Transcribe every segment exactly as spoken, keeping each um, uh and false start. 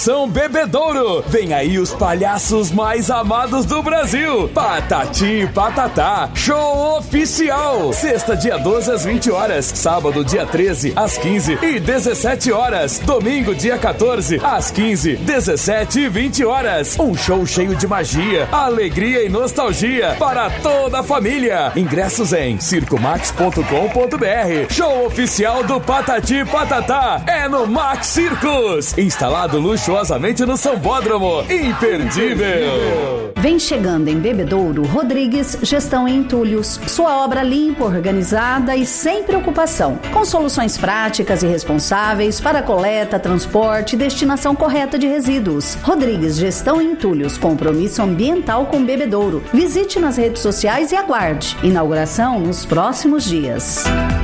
Promoção Bebedouro. Vem aí os palhaços mais amados do Brasil. Patati e Patatá, show oficial. Sexta, dia doze às vinte horas. Sábado, dia treze às quinze e dezessete horas. Domingo, dia quatorze às quinze, dezessete e vinte horas. Um show cheio de magia, alegria e nostalgia para toda a família. Ingressos em circo max ponto com ponto br. Show oficial do Patati e Patatá é no Max Circos, instalado luxuosamente no Sambódromo. Imperdível! Vem chegando em Bebedouro Rodrigues Gestão em Entulhos. Sua obra limpa, organizada e sem preocupação, com soluções práticas e responsáveis para coleta, transporte e destinação correta de resíduos. Rodrigues Gestão em Entulhos, compromisso ambiental com Bebedouro. Visite nas redes sociais e aguarde. Inauguração nos próximos dias.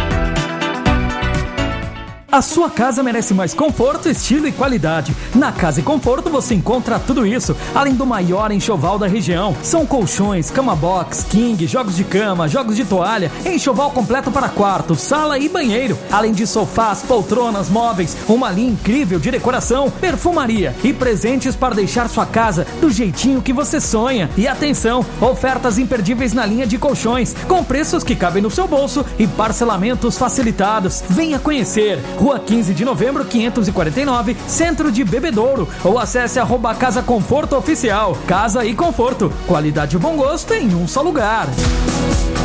A sua casa merece mais conforto, estilo e qualidade. Na Casa e Conforto você encontra tudo isso, além do maior enxoval da região. São colchões, cama box, king, jogos de cama, jogos de toalha, enxoval completo para quarto, sala e banheiro. Além de sofás, poltronas, móveis, uma linha incrível de decoração, perfumaria e presentes para deixar sua casa do jeitinho que você sonha. E atenção, ofertas imperdíveis na linha de colchões, com preços que cabem no seu bolso e parcelamentos facilitados. Venha conhecer. Rua quinze de novembro, quinhentos e quarenta e nove, Centro de Bebedouro. Ou acesse arroba Casa Conforto Oficial. Casa e Conforto. Qualidade e bom gosto em um só lugar.